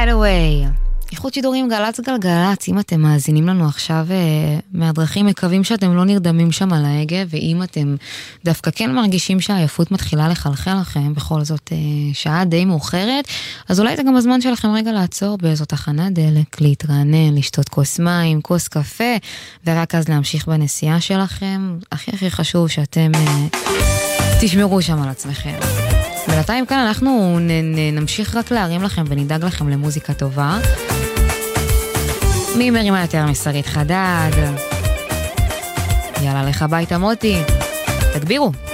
Getaway. איכות שידורים גלץ גלגלץ, אם אתם מאזינים לנו עכשיו מהדרכים, מקווים שאתם לא נרדמים שם על ההגה, ואם אתם דווקא כן מרגישים שהעייפות מתחילה לחלחל לכם, בכל זאת שעה די מאוחרת, אז אולי זה גם הזמן שלכם רגע לעצור באיזו תחנת דלק, להתרענן, לשתות כוס מים, כוס קפה, ורק אז להמשיך בנסיעה שלכם. הכי חשוב שאתם תשמרו שם על עצמכם. בינתיים כאן אנחנו נמשיך רק להרים לכם ונדאג לכם למוזיקה טובה. מי מרימה יותר מסרית חדד? יאללה לך ביתה מוטי, תגבירו.